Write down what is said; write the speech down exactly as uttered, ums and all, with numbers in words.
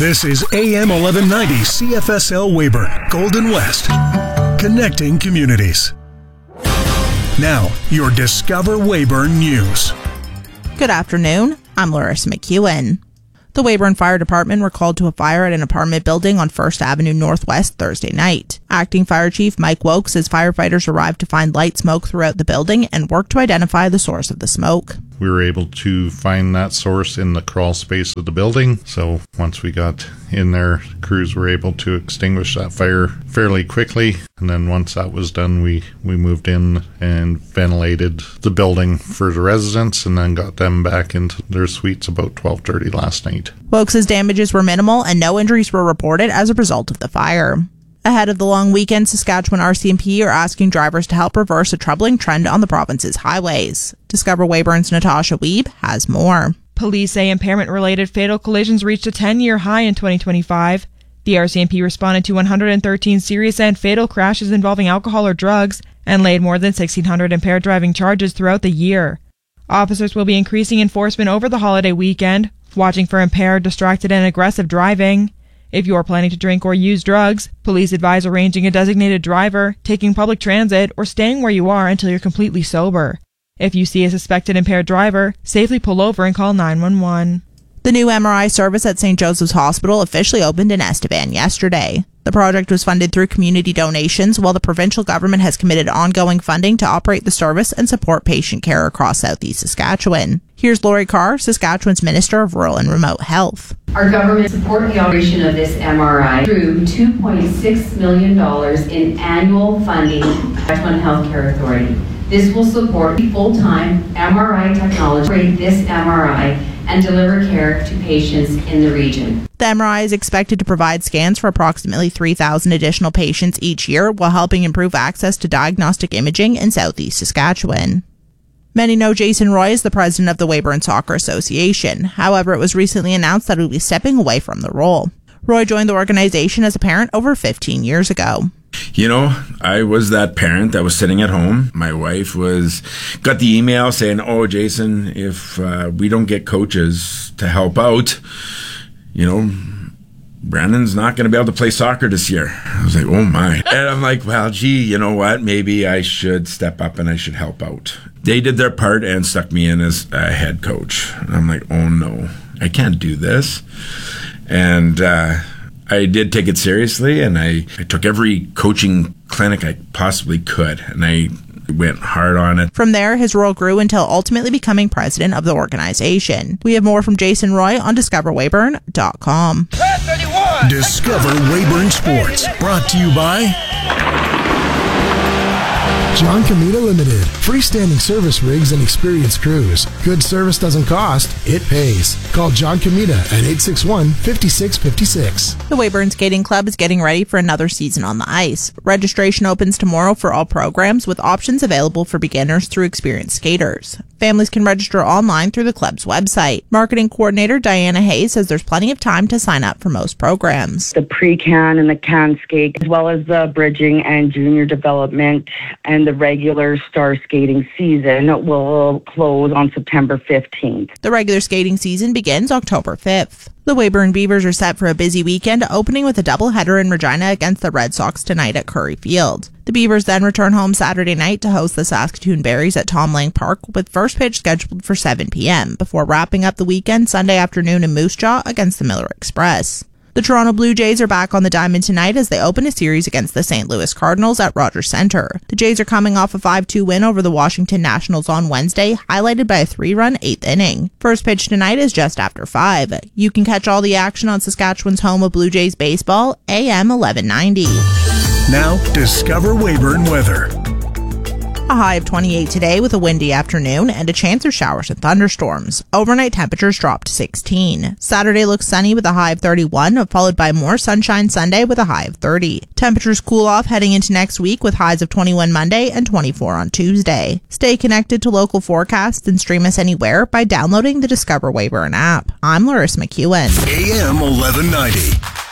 This is A M eleven ninety C F S L Weyburn, Golden West, connecting communities. Now, your Discover Weyburn News. Good afternoon. I'm Larissa McEwen. The Weyburn Fire Department were called to a fire at an apartment building on First Avenue Northwest Thursday night. Acting Fire Chief Mike Woke says firefighters arrived to find light smoke throughout the building and worked to identify the source of the smoke. We were able to find that source in the crawl space of the building. So once we got in there, crews were able to extinguish that fire fairly quickly. And then once that was done, we, we moved in and ventilated the building for the residents and then got them back into their suites about twelve thirty last night. Woke says damages were minimal and no injuries were reported as a result of the fire. Ahead of the long weekend, Saskatchewan R C M P are asking drivers to help reverse a troubling trend on the province's highways. Discover Weyburn's Natasha Wiebe has more. Police say impairment-related fatal collisions reached a ten-year high in twenty twenty-five. The R C M P responded to one hundred thirteen serious and fatal crashes involving alcohol or drugs and laid more than sixteen hundred impaired driving charges throughout the year. Officers will be increasing enforcement over the holiday weekend, watching for impaired, distracted, and aggressive driving. If you are planning to drink or use drugs, police advise arranging a designated driver, taking public transit, or staying where you are until you're completely sober. If you see a suspected impaired driver, safely pull over and call nine one one. The new M R I service at Saint Joseph's Hospital officially opened in Estevan yesterday. The project was funded through community donations, while the provincial government has committed ongoing funding to operate the service and support patient care across southeast Saskatchewan. Here's Lori Carr, Saskatchewan's Minister of Rural and Remote Health. Our government supports the operation of this M R I through two point six million dollars in annual funding from the Saskatchewan Healthcare Authority. This will support full-time M R I technology, operate this M R I, and deliver care to patients in the region. The M R I is expected to provide scans for approximately three thousand additional patients each year while helping improve access to diagnostic imaging in southeast Saskatchewan. Many know Jason Roy is the president of the Weyburn Soccer Association. However, it was recently announced that he will be stepping away from the role. Roy joined the organization as a parent over fifteen years ago. You know, I was that parent that was sitting at home. My wife was got the email saying, oh, Jason, if uh, we don't get coaches to help out, you know, Brandon's not going to be able to play soccer this year. I was like, oh, my. And I'm like, well, gee, you know what? Maybe I should step up and I should help out. They did their part and stuck me in as a head coach. And I'm like, oh, no, I can't do this. And uh I did take it seriously, and I, I took every coaching clinic I possibly could, and I went hard on it. From there, his role grew until ultimately becoming president of the organization. We have more from Jason Roy on discover weyburn dot com. Discover Weyburn Sports, brought to you by John Comita Limited. Freestanding service rigs and experienced crews. Good service doesn't cost, it pays. Call John Comita at eight six one, five six five six. The Weyburn Skating Club is getting ready for another season on the ice. Registration opens tomorrow for all programs, with options available for beginners through experienced skaters. Families can register online through the club's website. Marketing coordinator Diana Hayes says there's plenty of time to sign up for most programs. The pre-can and the can skate, as well as the bridging and junior development and the regular star skating season will close on September fifteenth. The regular skating season begins October fifth. The Weyburn Beavers are set for a busy weekend, opening with a doubleheader in Regina against the Red Sox tonight at Curry Field. The Beavers then return home Saturday night to host the Saskatoon Berries at Tom Lang Park, with first pitch scheduled for seven p.m., before wrapping up the weekend Sunday afternoon in Moose Jaw against the Miller Express. The Toronto Blue Jays are back on the diamond tonight as they open a series against the Saint Louis Cardinals at Rogers Centre. The Jays are coming off a five two win over the Washington Nationals on Wednesday, highlighted by a three-run eighth inning. First pitch tonight is just after five. You can catch all the action on Saskatchewan's home of Blue Jays baseball, A M eleven ninety. Now, Discover Weyburn weather. A high of twenty-eight today with a windy afternoon and a chance of showers and thunderstorms. Overnight temperatures dropped to sixteen. Saturday looks sunny with a high of thirty-one, followed by more sunshine Sunday with a high of thirty. Temperatures cool off heading into next week with highs of twenty-one Monday and twenty-four on Tuesday. Stay connected to local forecasts and stream us anywhere by downloading the Discover Weyburn app. I'm Larissa McEwen. A M eleven ninety.